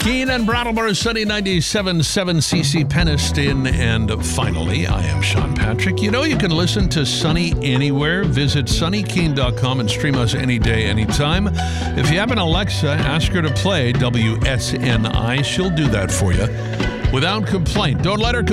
Keene and Brattleboro, sunny 97.7 CC Peniston. And finally, I am Sean Patrick. You know you can listen to Sunny anywhere. Visit sunnykeene.com and stream us any day, anytime. If you have an Alexa, ask her to play WSNI. She'll do that for you without complaint. Don't let her